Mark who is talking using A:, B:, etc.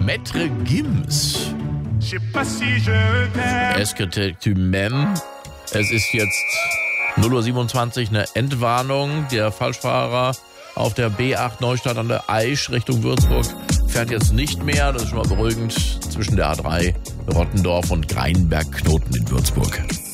A: Maître Gims. Est-ce que tu m'aimes? Es ist jetzt 0:27 Uhr, eine Entwarnung. Der Falschfahrer auf der B8 Neustadt an der Aisch Richtung Würzburg fährt jetzt nicht mehr. Das ist schon mal beruhigend zwischen der A3 Rottendorf und Greinberg-Knoten in Würzburg.